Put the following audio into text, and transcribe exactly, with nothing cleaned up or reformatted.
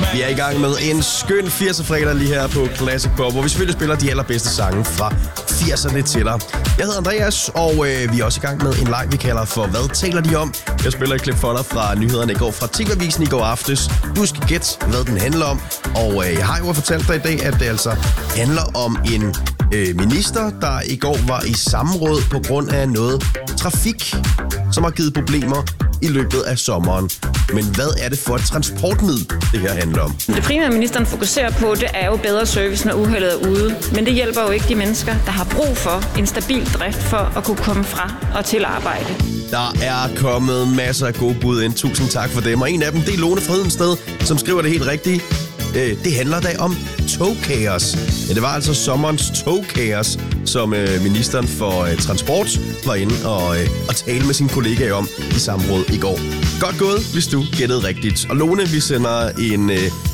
Vi er i gang med en skøn firser-fredag lige her på Classic Pop, hvor vi selvfølgelig spiller de allerbedste sange fra firserne til dig. Jeg hedder Andreas, og øh, vi er også i gang med en leg, vi kalder for Hvad taler de om? Jeg spiller et klip for dig fra nyhederne i går, fra T V-avisen i går aftes. Du skal gætte, hvad den handler om. Og øh, jeg har jo fortalt dig i dag, at det altså handler om en øh, minister, der i går var i samråd på grund af noget trafik, som har givet problemer i løbet af sommeren. Men hvad er det for et transportmiddel, det her handler om? Det primære, ministeren fokuserer på, det er jo bedre service, når uheldet er ude. Men det hjælper jo ikke de mennesker, der har brug for en stabil drift for at kunne komme fra og til arbejde. Der er kommet masser af gode bud ind. Tusind tak for dem. Og en af dem, det er Lone Fredensted, som skriver det helt rigtigt. Det handler da om togkaos. Ja, det var altså sommerens togkaos, som øh, ministeren for øh, transport var inde og, øh, og tale med sine kollegaer om i samråd i går. Godt gået, hvis du gættede rigtigt. Og Lone, vi sender en øh,